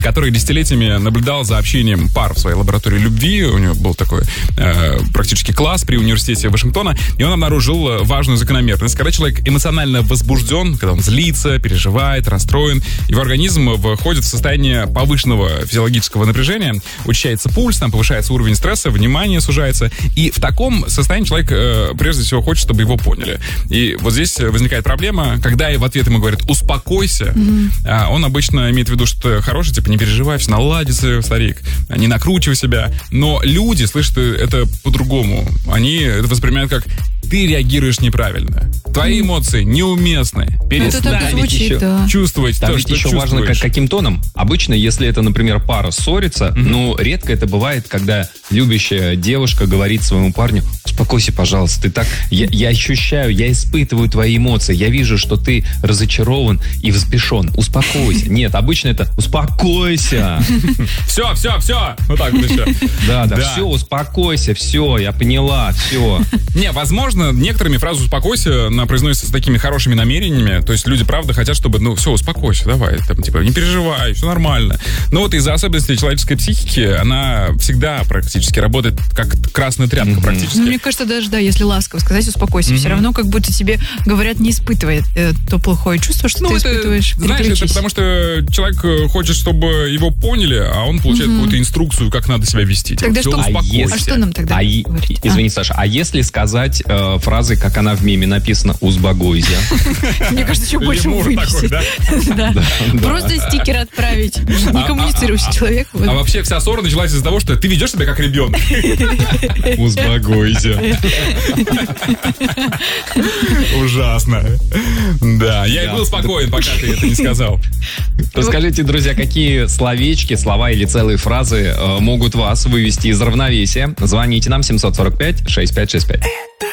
который десятилетиями наблюдал за общением пар в своей лаборатории любви. У него был такой практически класс при университете Вашингтона, и он обнаружил важную закономерность. Когда человек эмоционально возбужден, когда он злится, переживает, расстроен, его организм входит в состояние повышенного физиологического напряжения, учащается пульс, там повышается уровень стресса, внимание сужается, и в таком состоянии человек прежде всего хочет, чтобы его поняли. И вот здесь возникает проблема, когда в ответ ему говорят «успокойся», он обычно имеет в виду что-то хорошее, типа «не переживай, все наладится, старик», «не накручивай себя». Но люди слышат это по-другому. Они это воспринимают как «ты реагируешь неправильно». Твои эмоции неуместны. Перестань чувствовать то, что еще важно, каким тоном. Обычно, если это, например, пара ссорится, но редко это бывает, когда любящая девушка говорит своему парню: успокойся, пожалуйста, ты так... Я ощущаю, я испытываю твои эмоции, я вижу, что ты разочарован и взбешен. Успокойся. Нет, обычно это успокойся. Все. Вот так вот еще. Да, все, успокойся, все, я поняла, все. Не, возможно, некоторыми фразу «успокойся» она произносится с такими хорошими намерениями. То есть люди, правда, хотят, чтобы, все, успокойся, давай, там, типа, не переживай, все нормально. Но вот из-за особенностей человеческой психики она всегда практически работает как красная тряпка практически. Мне кажется, даже, если ласково сказать «успокойся», все равно как будто тебе говорят, не испытывай то плохое чувство, что ты испытываешь. Знаешь, это потому что человек хочет, чтобы его поняли, а он получает какую-то инструкцию, как надо себя вести. Тогда что? А что нам тогда говорить? Извини, Саша, а если сказать фразы, как она в меме написана, «успокойся»? Мне кажется, еще больше вывести. Просто стикер отправить. Не коммуницирующий человек. А вообще вся ссора началась из-за того, что ты ведешь себя как ребенок. Успокойся. Ужасно. Да, я и был спокоен, пока ты это не сказал. Расскажите, друзья, какие словечки, слова или целые фразы могут вас вывести из равновесия. Звоните нам 745-6565.